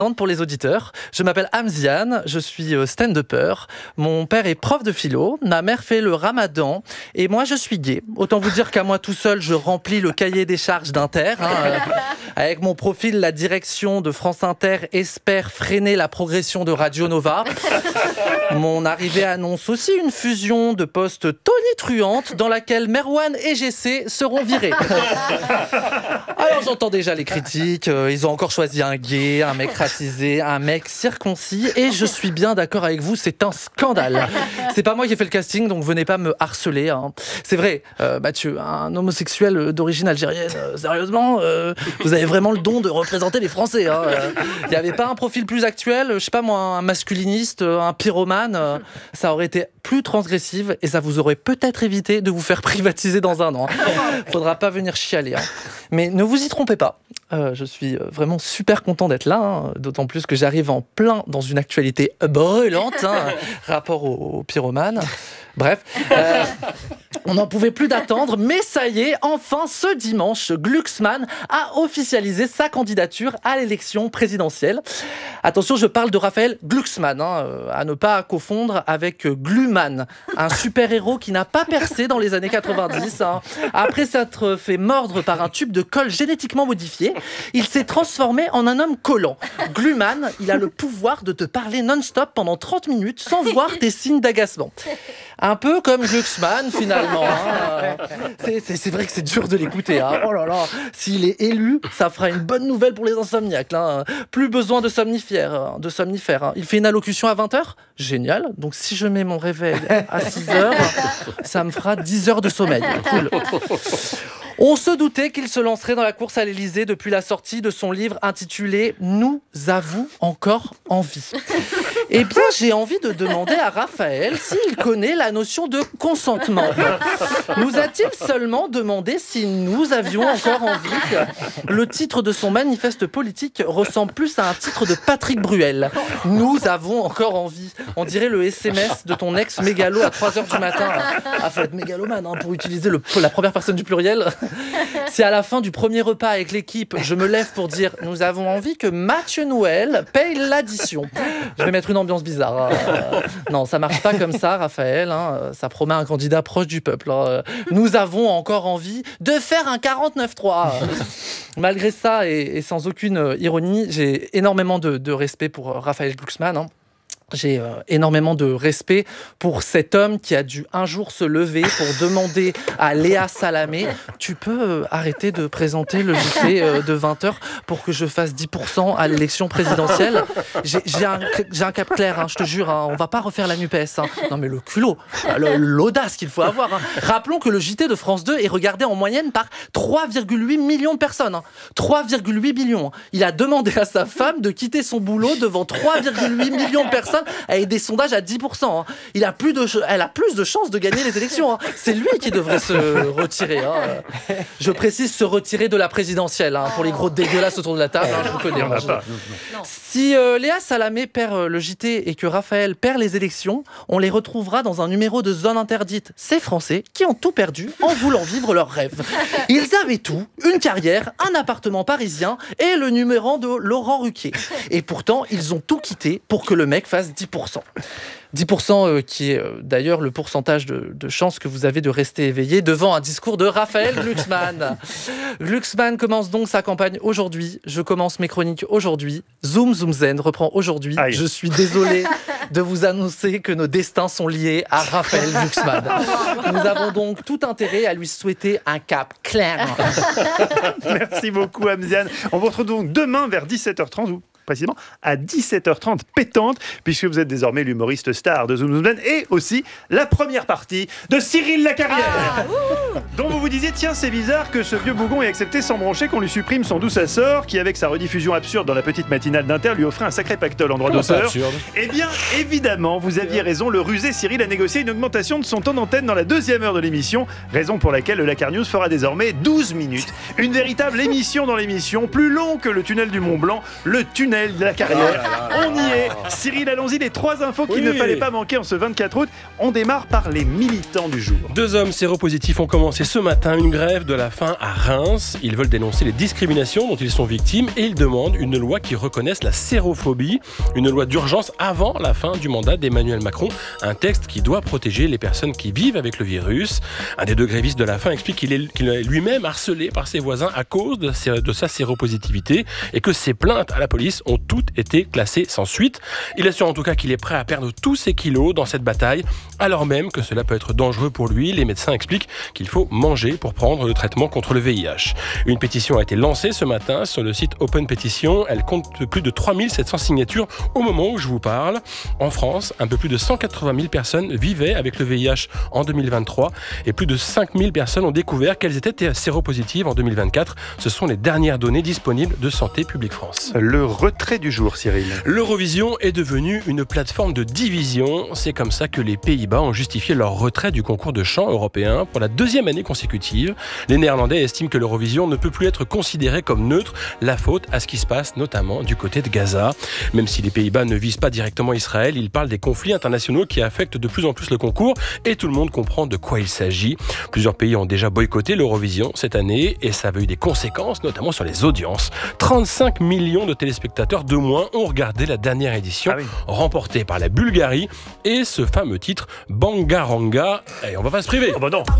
Pour les auditeurs, je m'appelle Amziane, je suis stand-upper. Mon père est prof de philo, ma mère fait le ramadan et moi je suis gay. Autant vous dire qu'à moi tout seul, je remplis le cahier des charges d'Inter. Avec mon profil, la direction de France Inter espère freiner la progression de Radio Nova. Mon arrivée annonce aussi une fusion de postes tonitruante dans laquelle Merwan et GC seront virés. Alors j'entends déjà les critiques, ils ont encore choisi un gay, un mec racisé, un mec circoncis, et je suis bien d'accord avec vous, c'est un scandale. C'est pas moi qui ai fait le casting, donc venez pas me harceler. Hein. C'est vrai, Mathieu, un homosexuel d'origine algérienne, sérieusement, vous avez vraiment le don de représenter les Français. Hein. Il n'y avait pas un profil plus actuel, je sais pas moi, un masculiniste, un pyromane, ça aurait été plus transgressive et ça vous aurait peut-être évité de vous faire privatiser dans un an. Faudra pas venir chialer. Hein. Mais ne vous y trompez pas, je suis vraiment super content d'être là, hein, d'autant plus que j'arrive en plein dans une actualité brûlante, rapport aux pyromanes. Bref, on n'en pouvait plus d'attendre, mais ça y est, enfin ce dimanche, Glucksmann a officialisé sa candidature à l'élection présidentielle. Attention, je parle de Raphaël Glucksmann, à ne pas confondre avec Gluman, un super-héros qui n'a pas percé dans les années 90. Après s'être fait mordre par un tube de colle génétiquement modifié, il s'est transformé en un homme collant. Gluman, il a le pouvoir de te parler non-stop pendant 30 minutes sans voir tes signes d'agacement. Un peu comme Glucksmann, finalement. Hein. C'est vrai que c'est dur de l'écouter. Hein. Oh là là, s'il est élu, ça fera une bonne nouvelle pour les insomniaques. Là. Plus besoin de somnifères. Hein. Il fait une allocution à 20h. Génial. Donc si je mets mon réveil à 6h, ça me fera 10 heures de sommeil. Cool. On se doutait qu'il se lancerait dans la course à l'Élysée depuis la sortie de son livre intitulé « Nous avons encore envie ». Eh bien, j'ai envie de demander à Raphaël s'il connaît la notion de consentement. Nous a-t-il seulement demandé si nous avions encore envie? Le titre de son manifeste politique ressemble plus à un titre de Patrick Bruel. « Nous avons encore envie ». On dirait le SMS de ton ex mégalo à 3h du matin. Ah, faut être mégalomane pour utiliser la première personne du pluriel. Si à la fin du premier repas avec l'équipe, je me lève pour dire « Nous avons envie que Mathieu Noël paye l'addition ». Je vais mettre une ambiance bizarre. Non, ça marche pas comme ça, Raphaël. Ça promet un candidat proche du peuple. Nous avons encore envie de faire un 49-3. Malgré ça, et sans aucune ironie, j'ai énormément de respect pour Raphaël Glucksmann. J'ai énormément de respect pour cet homme qui a dû un jour se lever pour demander à Léa Salamé « Tu peux arrêter de présenter le JT de 20h pour que je fasse 10% à l'élection présidentielle ?» J'ai un cap clair, je te jure, on va pas refaire la NUPES. Non mais le culot, l'audace qu'il faut avoir. Rappelons que le JT de France 2 est regardé en moyenne par 3,8 millions de personnes. 3,8 millions. Il a demandé à sa femme de quitter son boulot devant 3,8 millions de personnes avec des sondages à 10%. Elle a plus de chances de gagner les élections. C'est lui qui devrait se retirer. Je précise, se retirer de la présidentielle. Pour les gros dégueulasses autour de la table, je vous connais. Si Léa Salamé perd le JT et que Raphaël perd les élections, on les retrouvera dans un numéro de Zone Interdite. Ces Français qui ont tout perdu en voulant vivre leurs rêves. Ils avaient tout, une carrière, un appartement parisien et le numéro de Laurent Ruquier. Et pourtant, ils ont tout quitté pour que le mec fasse 10%. 10% qui est d'ailleurs le pourcentage de chances que vous avez de rester éveillé devant un discours de Raphaël Glucksmann. Glucksmann commence donc sa campagne aujourd'hui. Je commence mes chroniques aujourd'hui. Zoom Zoom Zen reprend aujourd'hui. Aïe. Je suis désolé de vous annoncer que nos destins sont liés à Raphaël Glucksmann. Nous avons donc tout intérêt à lui souhaiter un cap clair. Merci beaucoup, Amziane. On vous retrouve donc demain vers 17h30 ou précisément à 17h30 pétante, puisque vous êtes désormais l'humoriste star de Zoom Zoom Zen et aussi la première partie de Cyril Lacarrière, dont vous vous disiez tiens c'est bizarre que ce vieux bougon ait accepté sans broncher qu'on lui supprime son D'où ça sort, qui avec sa rediffusion absurde dans la petite matinale d'Inter lui offrait un sacré pactole en droit d'auteur. Eh bien évidemment vous aviez raison, le rusé Cyril a négocié une augmentation de son temps d'antenne dans la deuxième heure de l'émission, raison pour laquelle le Lacar News fera désormais 12 minutes, une véritable émission dans l'émission, plus long que le tunnel du Mont Blanc, le tunnel tunnel de la carrière. On y est. Cyril, allons-y, les 3 infos qu'il ne fallait pas manquer en ce 24 août. On démarre par les militants du jour. 2 hommes séropositifs ont commencé ce matin une grève de la faim à Reims. Ils veulent dénoncer les discriminations dont ils sont victimes et ils demandent une loi qui reconnaisse la sérophobie, une loi d'urgence avant la fin du mandat d'Emmanuel Macron, un texte qui doit protéger les personnes qui vivent avec le virus. Un des 2 grévistes de la faim explique qu'il est lui-même harcelé par ses voisins à cause de sa séropositivité et que ses plaintes à la police ont toutes été classées sans suite. Il assure en tout cas qu'il est prêt à perdre tous ses kilos dans cette bataille, alors même que cela peut être dangereux pour lui. Les médecins expliquent qu'il faut manger pour prendre le traitement contre le VIH. Une pétition a été lancée ce matin sur le site Open Petition. Elle compte plus de 3700 signatures au moment où je vous parle. En France, un peu plus de 180 000 personnes vivaient avec le VIH en 2023 et plus de 5000 personnes ont découvert qu'elles étaient séropositives en 2024. Ce sont les dernières données disponibles de Santé publique France. Le retrait du jour, Cyril. L'Eurovision est devenue une plateforme de division. C'est comme ça que les Pays-Bas ont justifié leur retrait du concours de chant européen pour la 2e année consécutive. Les Néerlandais estiment que l'Eurovision ne peut plus être considérée comme neutre, la faute à ce qui se passe notamment du côté de Gaza. Même si les Pays-Bas ne visent pas directement Israël, ils parlent des conflits internationaux qui affectent de plus en plus le concours et tout le monde comprend de quoi il s'agit. Plusieurs pays ont déjà boycotté l'Eurovision cette année et ça avait eu des conséquences, notamment sur les audiences. 35 millions de téléspectateurs de moins ont regardé la dernière édition, remportée par la Bulgarie et ce fameux titre Bangaranga. Et on va pas se priver. Oh bah non.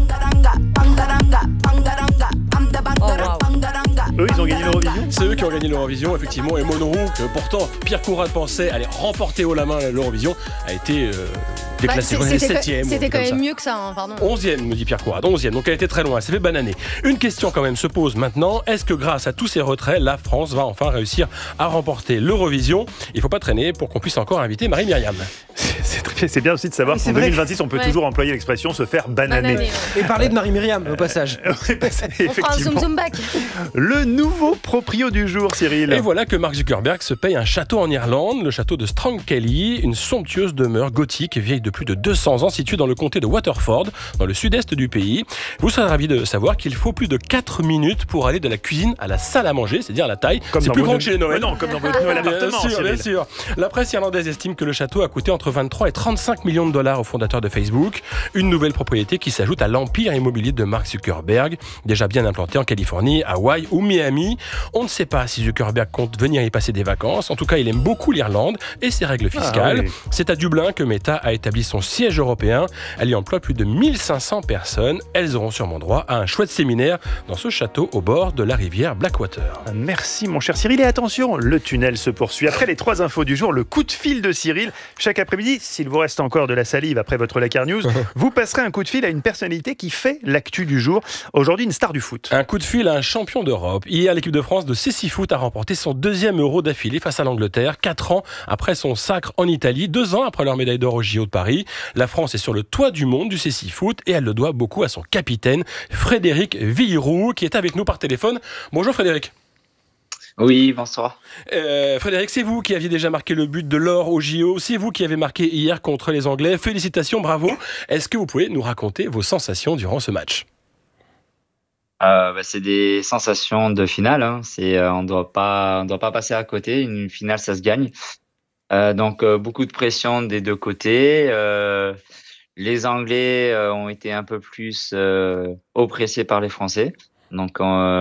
Oh, wow. Eux, ils ont gagné l'Eurovision. C'est eux qui ont gagné l'Eurovision, effectivement. Et Monroe, que pourtant Pierre Courade pensait aller remporter haut la main l'Eurovision, a été déclassée. C'était quand même mieux que ça, hein, pardon. 11e, me dit Pierre Courade, 11e, donc elle était très loin, elle s'est fait bananer. Une question quand même se pose maintenant, est-ce que grâce à tous ces retraits, la France va enfin réussir à remporter l'Eurovision ? Il ne faut pas traîner pour qu'on puisse encore inviter Marie-Myriam. C'est bien aussi de savoir qu'en 2026, on peut toujours employer l'expression se faire bananer. Et parler de Marie-Myriam au passage. On fera un zoom back. Le nouveau proprio du jour, Cyril. Et voilà que Mark Zuckerberg se paye un château en Irlande, le château de Strangkelly, une somptueuse demeure gothique vieille de plus de 200 ans située dans le comté de Waterford, dans le sud-est du pays. Vous serez ravis de savoir qu'il faut plus de 4 minutes pour aller de la cuisine à la salle à manger, c'est-à-dire la taille. Comme c'est plus grand que chez les Noël. Non, comme dans votre nouvel appartement, bien sûr. La presse irlandaise estime que le château a coûté entre 23 et 35 millions de dollars au fondateur de Facebook. Une nouvelle propriété qui s'ajoute à l'empire immobilier de Mark Zuckerberg, déjà bien implanté en Californie, Hawaï ou Miami. On ne sait pas si Zuckerberg compte venir y passer des vacances. En tout cas, il aime beaucoup l'Irlande et ses règles fiscales. C'est à Dublin que Meta a établi son siège européen. Elle y emploie plus de 1500 personnes. Elles auront sûrement droit à un chouette séminaire dans ce château au bord de la rivière Blackwater. Merci mon cher Cyril. Et attention, le tunnel se poursuit. Après les 3 infos du jour, le coup de fil de Cyril. Chaque après-midi, s'il vous reste encore de la salive après votre Lakar News, vous passerez un coup de fil à une personnalité qui fait l'actu du jour. Aujourd'hui, une star du foot. Un coup de fil à un champion d'Europe. Hier, l'équipe de France de cécifoot a remporté son 2e Euro d'affilée face à l'Angleterre, 4 ans après son sacre en Italie, 2 ans après leur médaille d'or au JO de Paris. La France est sur le toit du monde du cécifoot et elle le doit beaucoup à son capitaine, Frédéric Villeroux, qui est avec nous par téléphone. Bonjour Frédéric. Oui, bonsoir. Frédéric, c'est vous qui aviez déjà marqué le but de l'or au JO, c'est vous qui avez marqué hier contre les Anglais. Félicitations, bravo. Est-ce que vous pouvez nous raconter vos sensations durant ce match ? C'est des sensations de finale. Hein. On doit pas passer à côté. Une finale, ça se gagne. Donc beaucoup de pression des 2 côtés. Les Anglais ont été un peu plus oppressés par les Français. Donc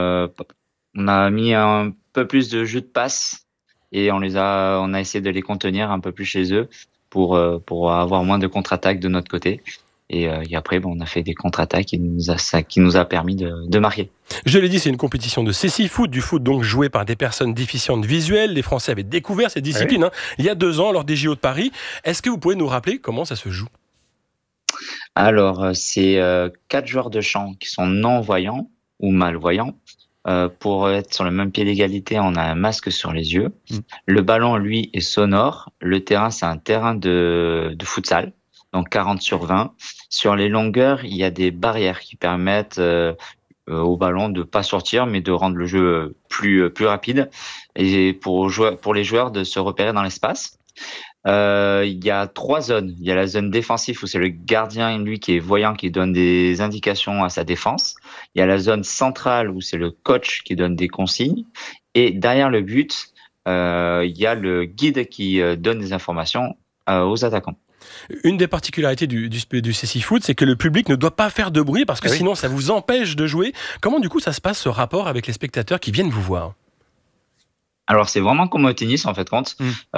on a mis un peu plus de jeu de passe et on a essayé de les contenir un peu plus chez eux pour avoir moins de contre-attaques de notre côté. Et après, on a fait des contre-attaques qui nous a permis de marquer. Je l'ai dit, c'est une compétition de cécifoot, du foot donc joué par des personnes déficientes visuelles. Les Français avaient découvert cette discipline il y a 2 ans lors des JO de Paris. Est-ce que vous pouvez nous rappeler comment ça se joue ? Alors, c'est 4 joueurs de champ qui sont non-voyants ou malvoyants. Pour être sur le même pied d'égalité, on a un masque sur les yeux. Le ballon, lui, est sonore. Le terrain, c'est un terrain de futsal, donc 40 sur 20. Sur les longueurs, il y a des barrières qui permettent au ballon de pas sortir, mais de rendre le jeu plus rapide et pour les joueurs de se repérer dans l'espace. Il y a 3 zones. Il y a la zone défensive où c'est le gardien, lui, qui est voyant, qui donne des indications à sa défense. Il y a la zone centrale où c'est le coach qui donne des consignes. Et derrière le but, il y a le guide qui donne des informations aux attaquants. Une des particularités du cécifoot, c'est que le public ne doit pas faire de bruit parce que sinon ça vous empêche de jouer. Comment du coup ça se passe, ce rapport avec les spectateurs qui viennent vous voir ? Alors c'est vraiment comme au tennis en fait compte.